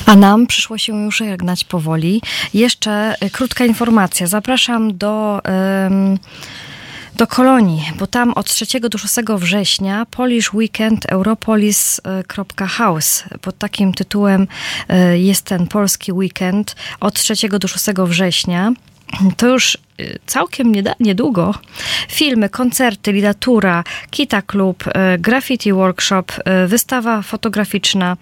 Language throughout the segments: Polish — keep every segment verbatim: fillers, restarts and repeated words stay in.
A nam przyszło się już żegnać powoli. Jeszcze krótka informacja. Zapraszam do... Um, do Kolonii, bo tam od trzeciego do szóstego września Polish Weekend Europolis kropka house. Pod takim tytułem jest ten polski weekend od trzeciego do szóstego września. To już całkiem niedługo. Filmy, koncerty, literatura, Kita Klub, graffiti workshop, wystawa fotograficzna,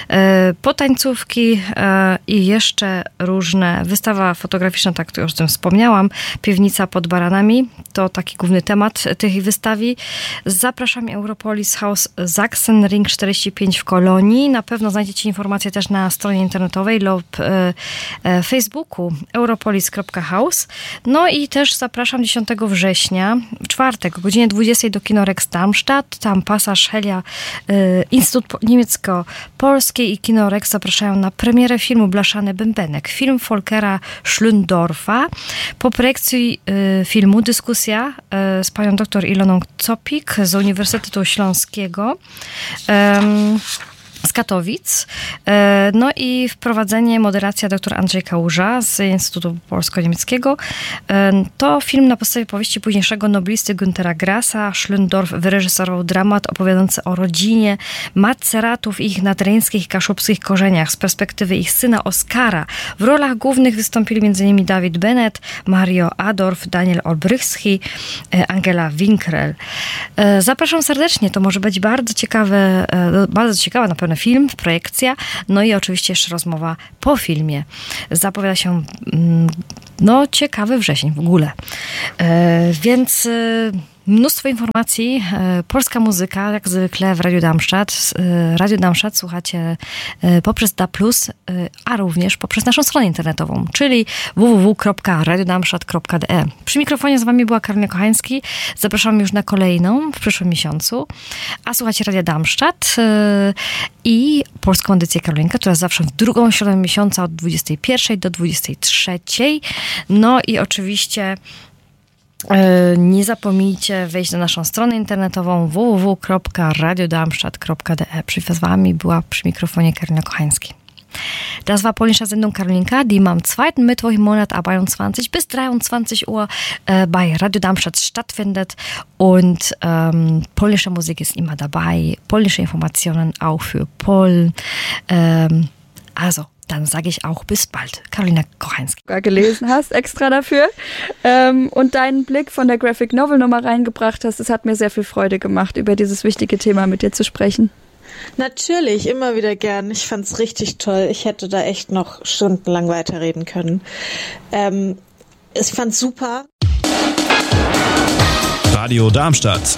potańcówki i jeszcze różne. Wystawa fotograficzna, tak już o tym wspomniałam, Piwnica pod Baranami, to taki główny temat tych wystawi. Zapraszam, Europolis House Sachsenring czterdzieści pięć w Kolonii. Na pewno znajdziecie informacje też na stronie internetowej lub Facebooku europolis kropka house. No i też zapraszam dziesiątego września, w czwartek, o godzinie dwudziestej do Kino Rex Darmstadt. Tam pasaż Helia, y, Instytut Niemiecko-Polski i Kino Rex zapraszają na premierę filmu Blaszany Bębenek. Film Volkera Schlöndorfa. Po projekcji y, filmu dyskusja y, z panią doktor Iloną Copik z Uniwersytetu Śląskiego. Um, z Katowic. No i wprowadzenie, moderacja dr Andrzej Kałuża z Instytutu Polsko-Niemieckiego. To film na podstawie powieści późniejszego noblisty Güntera Grassa. Schlöndorf wyreżyserował dramat opowiadający o rodzinie Maceratów i ich nadreńskich i kaszubskich korzeniach z perspektywy ich syna Oskara. W rolach głównych wystąpili m.in. David Bennett, Mario Adorf, Daniel Olbrychski, Angela Winkrel. Zapraszam serdecznie, to może być bardzo ciekawe, bardzo ciekawa na pewno film, projekcja, no i oczywiście jeszcze rozmowa po filmie. Zapowiada się no ciekawy wrzesień w ogóle. E, więc e, mnóstwo informacji. E, polska muzyka, jak zwykle w Radiu Darmstadt. E, Radio Darmstadt słuchacie e, poprzez D A plus, e, a również poprzez naszą stronę internetową, czyli w w w kropka radio darmstadt kropka d e. Przy mikrofonie z wami była Karolina Kochański. Zapraszam już na kolejną w przyszłym miesiącu. A słuchacie Radia Darmstadt e, i polską edycję Karolinka, która zawsze w drugą środę miesiąca od dwudziestej pierwszej do dwudziestej trzeciej. No i oczywiście nie zapomnijcie wejść na naszą stronę internetową w w w kropka radio darmstadt kropka d e. Przy wami była przy mikrofonie Karolina Kochański. Das war polnischer Sendung Karolinka, die am zweiten Mittwoch im Monat ab einundzwanzig bis dreiundzwanzig Uhr äh, bei Radio Darmstadt stattfindet und ähm, polnische Musik ist immer dabei, polnische Informationen auch für Polen. Ähm, also dann sage ich auch bis bald. Karolina Kochański. Gelesen hast, extra dafür. Ähm, und deinen Blick von der Graphic Novel nochmal reingebracht hast. Es hat mir sehr viel Freude gemacht, über dieses wichtige Thema mit dir zu sprechen. Natürlich, immer wieder gern. Ich fand's richtig toll. Ich hätte da echt noch stundenlang weiterreden können. Ähm, ich fand's super. Radio Darmstadt.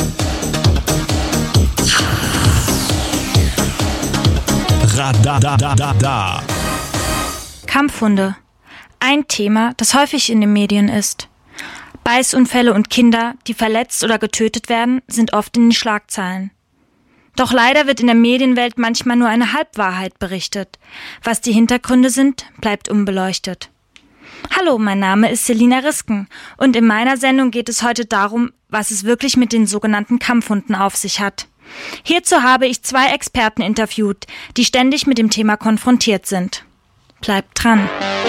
Radadadada. Kampfhunde. Ein Thema, das häufig in den Medien ist. Beißunfälle und Kinder, die verletzt oder getötet werden, sind oft in den Schlagzeilen. Doch leider wird in der Medienwelt manchmal nur eine Halbwahrheit berichtet. Was die Hintergründe sind, bleibt unbeleuchtet. Hallo, mein Name ist Selina Risken und in meiner Sendung geht es heute darum, was es wirklich mit den sogenannten Kampfhunden auf sich hat. Hierzu habe ich zwei Experten interviewt, die ständig mit dem Thema konfrontiert sind. Bleibt dran!